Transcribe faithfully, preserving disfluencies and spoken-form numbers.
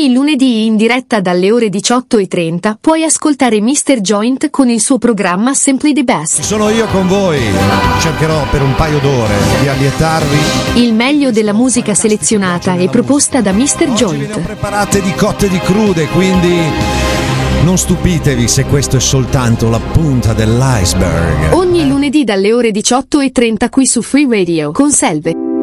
Ogni lunedì in diretta dalle ore diciotto e trenta puoi ascoltare mister Joint con il suo programma Simply the Best. Sono io con voi, cercherò per un paio d'ore di allietarvi. Il meglio della musica selezionata e proposta da mister Oggi Joint. ve ne ho preparate di cotte e di crude, quindi non stupitevi se questo è soltanto la punta dell'iceberg. Ogni lunedì dalle ore diciotto e trenta qui su Free Radio con Selve.